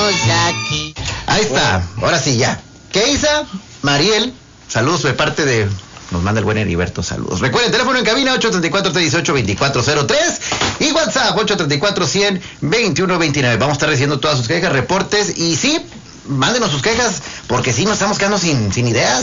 estamos aquí. Ahí está, ahora sí ya. Keisa, Mariel, saludos de parte de... Nos manda el buen Heriberto, saludos. Recuerden, teléfono en cabina 834-318-2403 y WhatsApp 834-100-2129. Vamos a estar recibiendo todas sus quejas, reportes y sí, mándenos sus quejas porque sí nos estamos quedando sin ideas.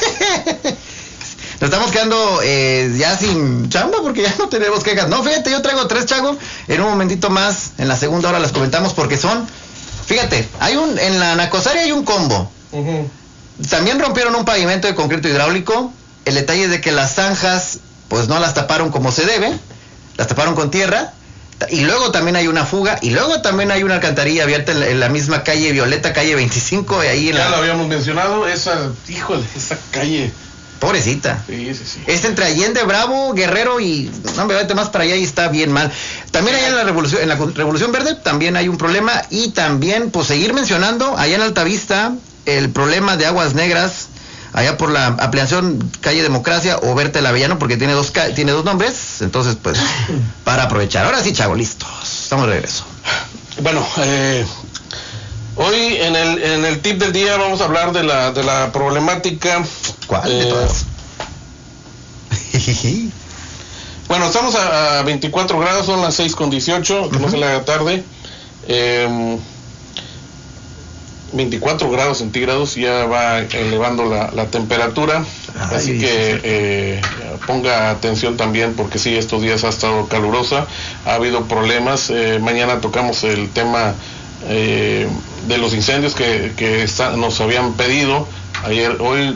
Nos estamos quedando ya sin chamba porque ya no tenemos quejas. No, fíjate, yo traigo 3, Chago. En un momentito más, en la segunda hora las comentamos porque son... Fíjate, en la Nacosaria hay un combo. Uh-huh. También rompieron un pavimento de concreto hidráulico. El detalle es de que las zanjas, pues no las taparon como se debe, las taparon con tierra, y luego también hay una fuga, y luego también hay una alcantarilla abierta en la misma calle Violeta, calle 25, ahí en ya lo habíamos mencionado, esa calle. Pobrecita. Sí. Es entre Allende, Bravo, Guerrero y... No, me vete más para allá y está bien mal. También allá en la Revolución Verde también hay un problema, y también, pues seguir mencionando, allá en Altavista, el problema de aguas negras, allá por la ampliación calle Democracia o Berta el Avellano, porque tiene dos nombres, entonces pues para aprovechar. Ahora sí, Chavo, listos, estamos de regreso. Bueno, hoy en el tip del día vamos a hablar de la problemática. ¿Cuál de todas? Bueno, estamos a 24 grados, son las 6:18, que no se le haga tarde. 24 grados centígrados, ya va elevando la temperatura. Ay, así que ponga atención también porque sí, estos días ha estado calurosa, ha habido problemas. Mañana tocamos el tema de los incendios que nos habían pedido. Hoy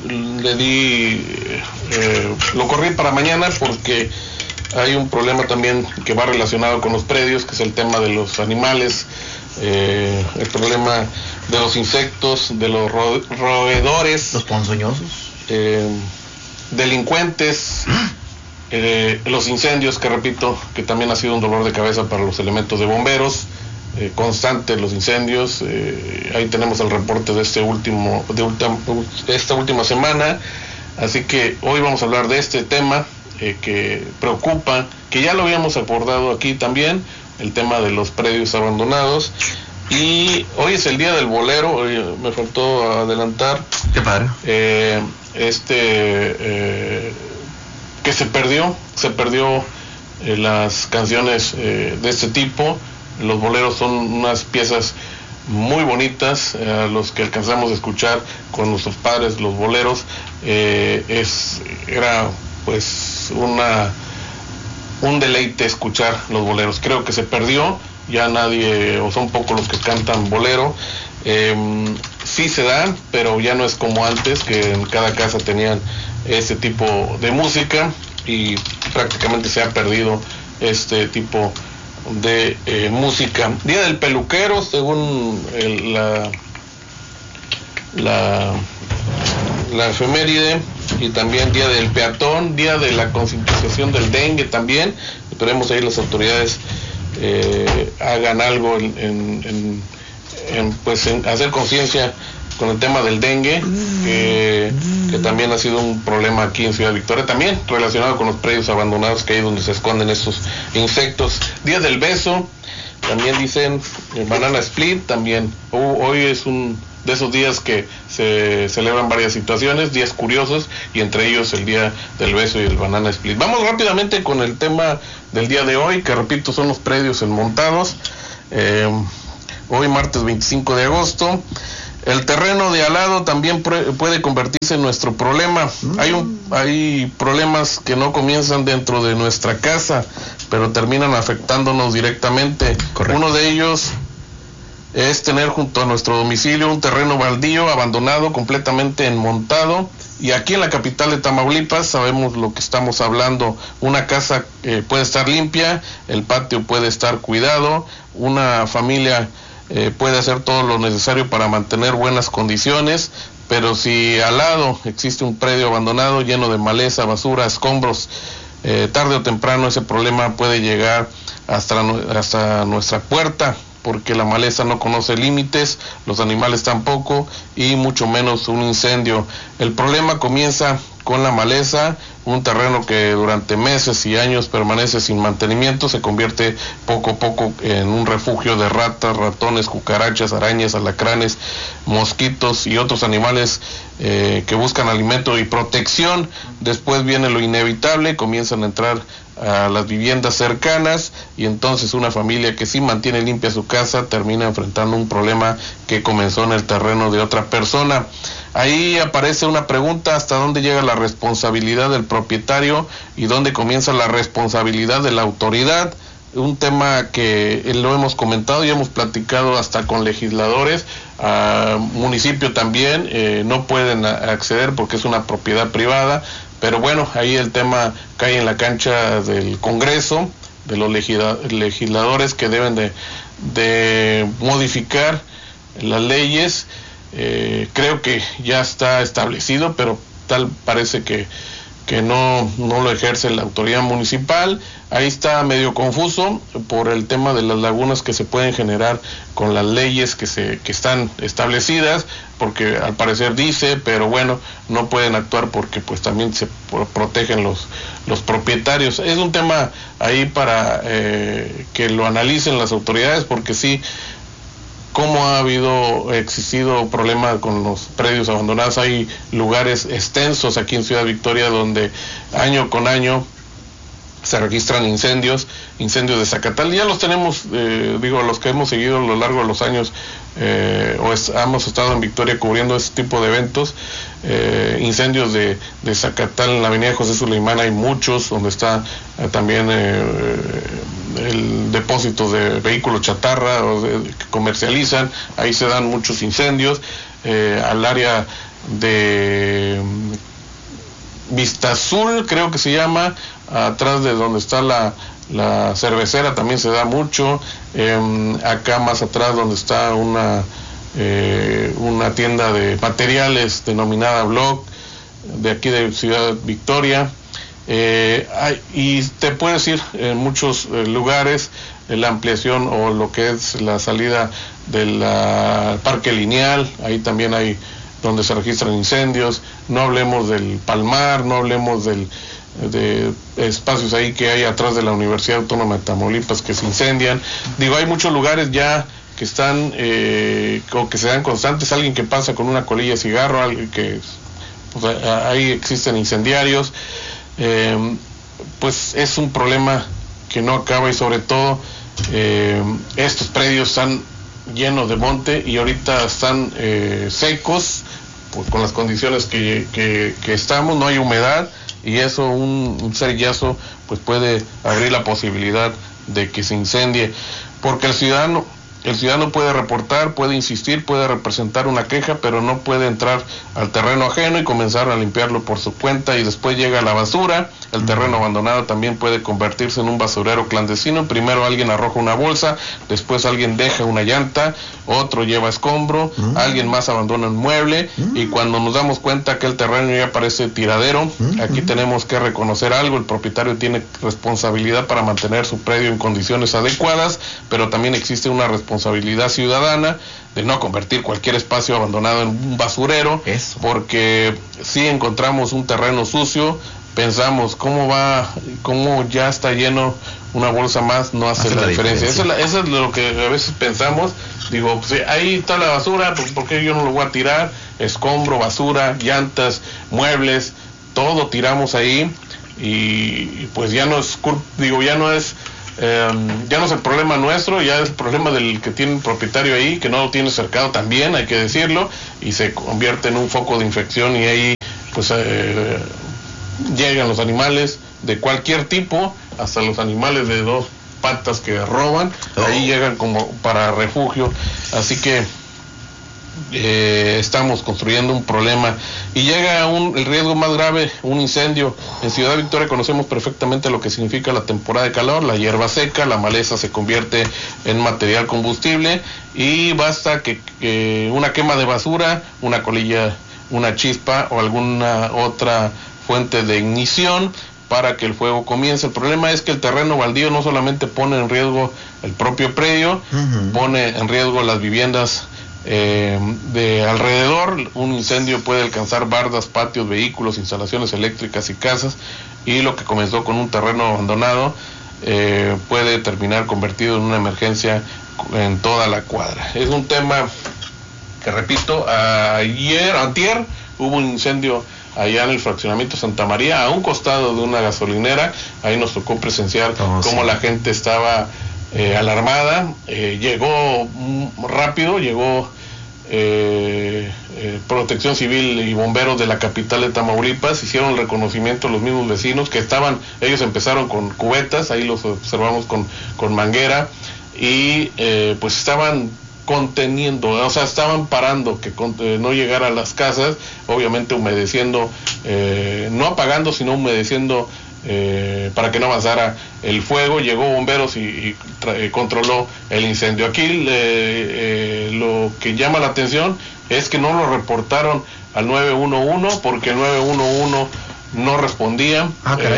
lo corrí para mañana porque hay un problema también que va relacionado con los predios, que es el tema de los animales, el problema de los insectos, de los roedores, los ponzoñosos, delincuentes, los incendios, que repito, que también ha sido un dolor de cabeza para los elementos de bomberos, constante los incendios. Ahí tenemos el reporte de esta última semana, así que hoy vamos a hablar de este tema que preocupa, que ya lo habíamos abordado aquí también, el tema de los predios abandonados. Y hoy es el día del bolero, hoy me faltó adelantar. Qué padre. Que se perdió las canciones de este tipo. Los boleros son unas piezas muy bonitas, los que alcanzamos a escuchar con nuestros padres, los boleros, era pues un deleite escuchar los boleros. Creo que se perdió, ya nadie, o son pocos los que cantan bolero. Sí se dan, pero ya no es como antes, que en cada casa tenían este tipo de música, y prácticamente se ha perdido este tipo de música. Día del peluquero, según la efeméride, y también día del peatón, día de la concientización del dengue también. Esperemos ahí las autoridades hagan algo en hacer conciencia con el tema del dengue, que también ha sido un problema aquí en Ciudad Victoria, también relacionado con los predios abandonados, que hay donde se esconden estos insectos. Día del beso, también dicen, banana split, también hoy es un de esos días que se celebran varias situaciones, días curiosos, y entre ellos el día del beso y el banana split. Vamos rápidamente con el tema del día de hoy, que repito, son los predios enmontados. Hoy martes 25 de agosto. El terreno de al lado también puede convertirse en nuestro problema. Hay problemas que no comienzan dentro de nuestra casa, pero terminan afectándonos directamente. Correcto. Uno de ellos es tener junto a nuestro domicilio un terreno baldío, abandonado, completamente enmontado. Y aquí en la capital de Tamaulipas sabemos lo que estamos hablando. Una casa puede estar limpia, el patio puede estar cuidado, una familia puede hacer todo lo necesario para mantener buenas condiciones, pero si al lado existe un predio abandonado lleno de maleza, basura, escombros, tarde o temprano ese problema puede llegar hasta nuestra puerta. porque la maleza no conoce límites, los animales tampoco, y mucho menos un incendio. El problema comienza con la maleza, un terreno que durante meses y años permanece sin mantenimiento, se convierte poco a poco en un refugio de ratas, ratones, cucarachas, arañas, alacranes, mosquitos y otros animales que buscan alimento y protección. Después viene lo inevitable, comienzan a entrar a las viviendas cercanas, y entonces una familia que sí mantiene limpia su casa termina enfrentando un problema que comenzó en el terreno de otra persona. Ahí aparece una pregunta: ¿hasta dónde llega la responsabilidad del propietario y dónde comienza la responsabilidad de la autoridad? Un tema que lo hemos comentado y hemos platicado hasta con legisladores, municipio también, no pueden acceder porque es una propiedad privada, pero bueno, ahí el tema cae en la cancha del Congreso, de los legisladores que deben de modificar las leyes. Creo que ya está establecido, pero tal parece que no lo ejerce la autoridad municipal. Ahí está medio confuso por el tema de las lagunas que se pueden generar con las leyes que están establecidas, porque al parecer dice, pero bueno, no pueden actuar porque pues también se protegen los propietarios. Es un tema ahí para que lo analicen las autoridades, porque sí, cómo ha existido problemas con los predios abandonados. Hay lugares extensos aquí en Ciudad Victoria donde año con año se registran incendios de Zacatal. Ya los tenemos, los que hemos seguido a lo largo de los años, hemos estado en Victoria cubriendo este tipo de eventos. Incendios de Zacatal en la avenida José Suleimán hay muchos, donde está también el depósito de vehículos chatarra que comercializan. Ahí se dan muchos incendios. Al área de Vista Azul, creo que se llama, atrás de donde está la cervecera, también se da mucho. Acá más atrás donde está una tienda de materiales denominada Block, de aquí de Ciudad Victoria. Y te puedo decir, en muchos lugares, la ampliación o lo que es la salida del Parque Lineal, ahí también hay donde se registran incendios. No hablemos del Palmar, no hablemos de espacios ahí que hay atrás de la Universidad Autónoma de Tamaulipas que se incendian. Hay muchos lugares ya que están o que se dan constantes. Alguien que pasa con una colilla de cigarro, alguien que pues, ahí existen incendiarios. Pues es un problema que no acaba, y sobre todo estos predios están llenos de monte y ahorita están secos, pues, con las condiciones que estamos, no hay humedad, y eso, un cerillazo pues puede abrir la posibilidad de que se incendie, porque el ciudadano puede reportar, puede insistir, puede representar una queja, pero no puede entrar al terreno ajeno y comenzar a limpiarlo por su cuenta, y después llega la basura. El terreno abandonado también puede convertirse en un basurero clandestino. Primero alguien arroja una bolsa, después alguien deja una llanta, otro lleva escombro, alguien más abandona un mueble, y cuando nos damos cuenta que el terreno ya parece tiradero, aquí tenemos que reconocer algo: el propietario tiene responsabilidad para mantener su predio en condiciones adecuadas, pero también existe una responsabilidad ciudadana de no convertir cualquier espacio abandonado en un basurero. Eso. Porque si encontramos un terreno sucio, pensamos, ¿cómo ya está lleno, una bolsa más no hace la diferencia? Eso es lo que a veces pensamos. Digo, pues, ahí está la basura, pues, ¿por qué yo no lo voy a tirar? Escombro, basura, llantas, muebles, todo tiramos ahí, y pues ya no es ya no es el problema nuestro, ya es el problema del que tiene el propietario ahí, que no lo tiene cercado también, hay que decirlo, y se convierte en un foco de infección, y ahí pues llegan los animales de cualquier tipo, hasta los animales de dos patas que roban, ahí llegan como para refugio. Así que estamos construyendo un problema, y llega el riesgo más grave, un incendio. En Ciudad Victoria conocemos perfectamente lo que significa la temporada de calor, la hierba seca, la maleza se convierte en material combustible, y basta que una quema de basura, una colilla, una chispa o alguna otra fuente de ignición para que el fuego comience. El problema es que el terreno baldío no solamente pone en riesgo el propio predio, pone en riesgo las viviendas de alrededor. Un incendio puede alcanzar bardas, patios, vehículos, instalaciones eléctricas y casas, y lo que comenzó con un terreno abandonado puede terminar convertido en una emergencia en toda la cuadra. Es un tema que, repito, antier hubo un incendio allá en el fraccionamiento Santa María, a un costado de una gasolinera. Ahí nos tocó presenciar cómo la gente estaba alarmada. Llegó rápido, Protección Civil y bomberos de la capital de Tamaulipas, hicieron el reconocimiento los mismos vecinos que ellos empezaron con cubetas, ahí los observamos con manguera, y pues estaban conteniendo, o sea, estaban parando que no llegara a las casas, obviamente humedeciendo, no apagando, sino humedeciendo para que no avanzara el fuego. Llegó bomberos y controló el incendio. Aquí lo que llama la atención es que no lo reportaron al 911 porque el 911 no respondía.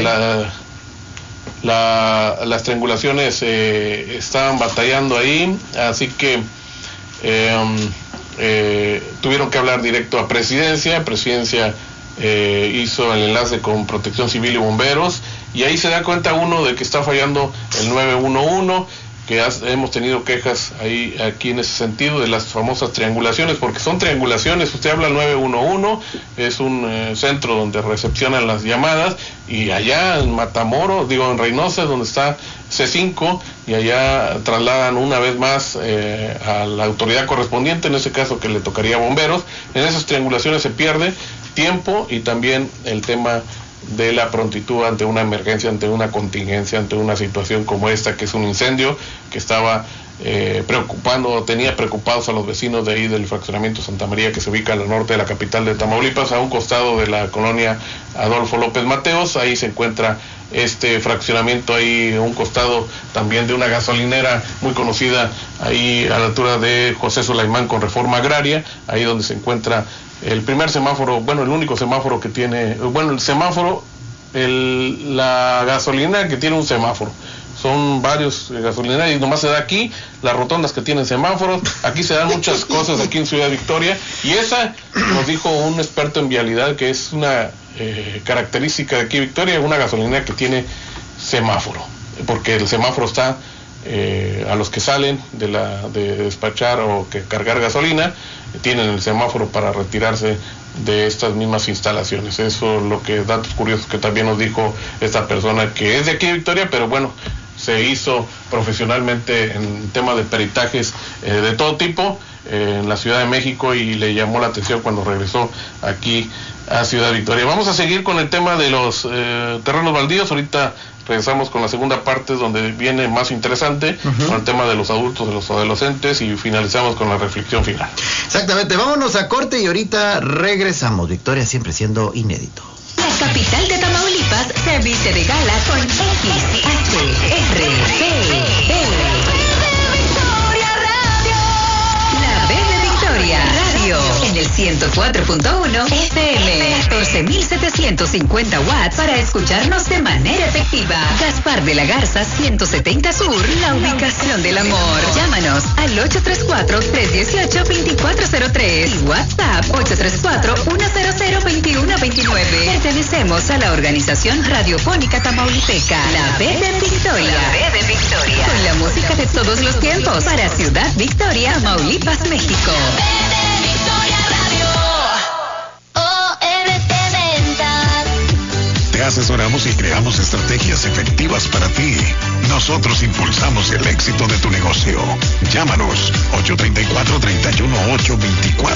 Las triangulaciones estaban batallando ahí, así que tuvieron que hablar directo a Presidencia hizo el enlace con Protección Civil y bomberos, y ahí se da cuenta uno de que está fallando el 911, que hemos tenido quejas aquí en ese sentido de las famosas triangulaciones, porque son triangulaciones. Usted habla al 911, es un centro donde recepcionan las llamadas, y allá en Matamoros, en Reynosa, donde está C5, y allá trasladan una vez más a la autoridad correspondiente, en ese caso que le tocaría a bomberos. En esas triangulaciones se pierde tiempo, y también el tema de la prontitud ante una emergencia, ante una contingencia, ante una situación como esta, que es un incendio que estaba tenía preocupados a los vecinos de ahí del fraccionamiento Santa María, que se ubica al norte de la capital de Tamaulipas, a un costado de la colonia Adolfo López Mateos. Ahí se encuentra este fraccionamiento, ahí a un costado también de una gasolinera muy conocida, ahí a la altura de José Sulaimán con Reforma Agraria, ahí donde se encuentra el primer semáforo, el único semáforo que tiene, el semáforo, la gasolinera que tiene un semáforo. Son varios gasolineras y nomás se da aquí, las rotondas que tienen semáforos. Aquí se dan muchas cosas aquí en Ciudad Victoria, y esa nos dijo un experto en vialidad que es una característica de aquí Victoria, una gasolinera que tiene semáforo, porque el semáforo está a los que salen de despachar o que cargar gasolina, tienen el semáforo para retirarse de estas mismas instalaciones. Eso es datos curiosos que también nos dijo esta persona, que es de aquí de Victoria, pero se hizo profesionalmente en temas de peritajes de todo tipo en la Ciudad de México, y le llamó la atención cuando regresó aquí a Ciudad Victoria. Vamos a seguir con el tema de los terrenos baldíos. Ahorita regresamos con la segunda parte, donde viene más interesante, con el tema de los adultos, de los adolescentes, y finalizamos con la reflexión final. Exactamente, vámonos a corte y ahorita regresamos. Victoria siempre siendo inédito. La capital de Tamaulipas se viste de gala con XHRB. La B de Victoria Radio en el 104.1 FM, 14.750 watts para escucharnos de manera efectiva. Gaspar de la Garza 170 Sur, la ubicación del amor. Llámanos al 834-318-2403 y WhatsApp 834-100-2129. Pertenecemos a la organización radiofónica tamaulipeca, la B de Victoria. La B de Victoria. Con la música de todos los tiempos para Ciudad Victoria, Tamaulipas, México. Te asesoramos y creamos estrategias efectivas para ti. Nosotros impulsamos el éxito de tu negocio. Llámanos 834-318-2403